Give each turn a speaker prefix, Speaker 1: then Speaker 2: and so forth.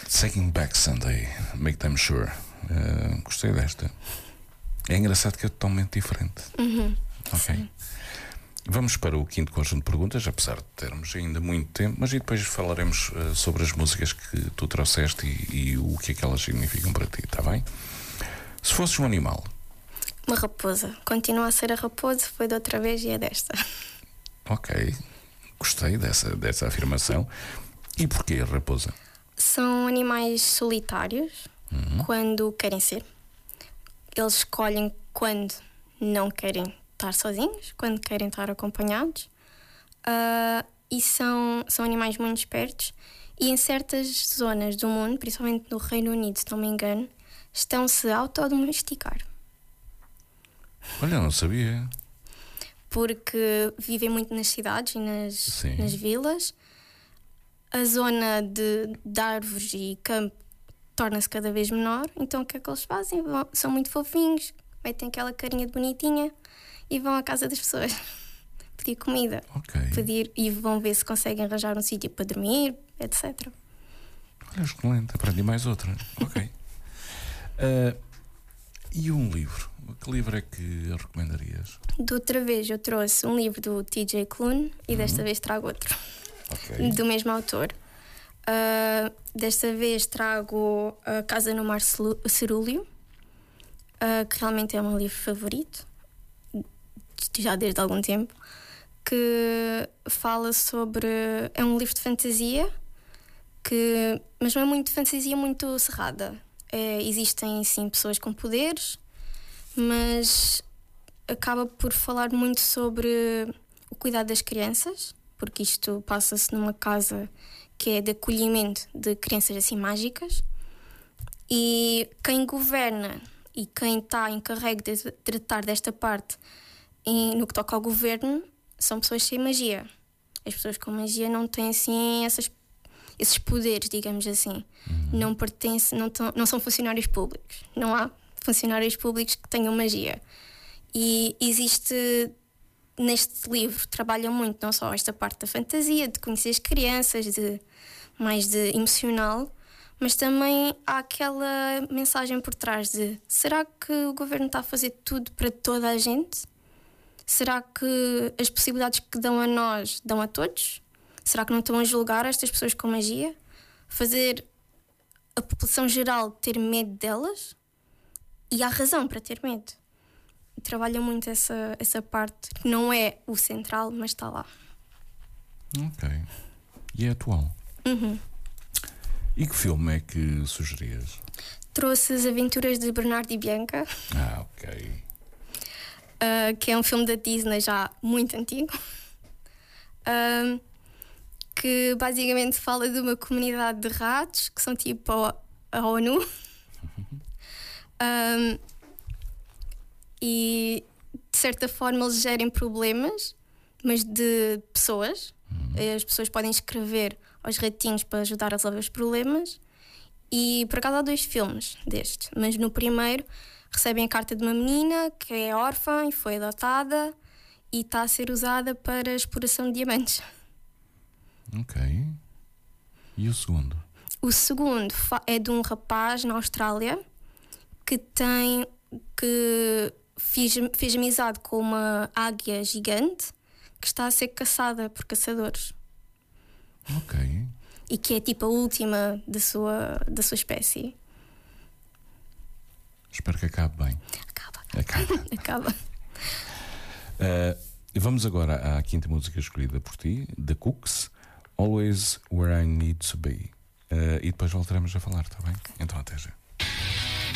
Speaker 1: Taking Back Sunday, Make Them Sure. Gostei desta. É engraçado que é totalmente diferente. Ok.
Speaker 2: Sim.
Speaker 1: Vamos para o quinto conjunto de perguntas, apesar de termos ainda muito tempo, mas e depois falaremos sobre as músicas que tu trouxeste e o que é que elas significam para ti, está bem? Se fosses um animal.
Speaker 2: Uma raposa. Continua a ser a raposa, foi da outra vez e é desta.
Speaker 1: Ok. Gostei dessa afirmação. E porquê a raposa?
Speaker 2: São animais solitários quando querem ser. Eles escolhem quando não querem estar sozinhos, quando querem estar acompanhados. E são animais muito espertos. E em certas zonas do mundo, principalmente no Reino Unido, se não me engano, estão-se a autodomesticar.
Speaker 1: Olha, não sabia.
Speaker 2: Porque vivem muito nas cidades e nas vilas. A zona de árvores e campo torna-se cada vez menor. Então o que é que eles fazem? São muito fofinhos, metem aquela carinha de bonitinha e vão à casa das pessoas pedir comida, pedir, e vão ver se conseguem arranjar um sítio para dormir, etc.
Speaker 1: Olha, excelente, aprendi mais outra. Ok. E um livro? Que livro é que recomendarias?
Speaker 2: De outra vez eu trouxe um livro do T.J. Klune e desta vez trago outro. Do mesmo autor. Desta vez trago A Casa no Mar Cerúleo, que realmente é o meu livro favorito, já desde algum tempo, que fala sobre... É um livro de fantasia, mas não é muito fantasia muito cerrada. Existem sim pessoas com poderes, mas acaba por falar muito sobre o cuidado das crianças, porque isto passa-se numa casa que é de acolhimento de crianças assim mágicas, e quem governa e quem está encarregue de tratar desta parte no que toca ao governo são pessoas sem magia. As pessoas com magia não têm assim esses poderes, digamos assim. Não pertencem, não são funcionários públicos. Não há funcionários públicos que tenham magia. E existe... Neste livro trabalham muito não só esta parte da fantasia, de conhecer as crianças, mais de emocional, mas também há aquela mensagem por trás de: será que o governo está a fazer tudo para toda a gente? Será que as possibilidades que dão a nós dão a todos? Será que não estão a julgar estas pessoas com magia? Fazer a população geral ter medo delas? E há razão para ter medo. Trabalha muito essa parte, que não é o central, mas está lá.
Speaker 1: Ok. E é atual? E que filme é que sugerias?
Speaker 2: Trouxe As Aventuras de Bernardo e Bianca.
Speaker 1: Ok.
Speaker 2: Que é um filme da Disney já muito antigo. Que basicamente fala de uma comunidade de ratos, que são tipo a ONU. E de certa forma eles gerem problemas, mas de pessoas. As pessoas podem escrever aos ratinhos para ajudar a resolver os problemas. E por acaso há 2 filmes destes, mas no primeiro recebem a carta de uma menina que é órfã e foi adotada e está a ser usada para a exploração de diamantes.
Speaker 1: Ok. E o segundo?
Speaker 2: O segundo é de um rapaz na Austrália que fez amizade com uma águia gigante que está a ser caçada por caçadores.
Speaker 1: Ok.
Speaker 2: E que é tipo a última da sua espécie.
Speaker 1: Espero que acabe bem.
Speaker 2: Acaba.
Speaker 1: Vamos agora à quinta música escolhida por ti, The Cooks, Always Where I Need to Be. E depois voltaremos a falar, está bem? Então até já.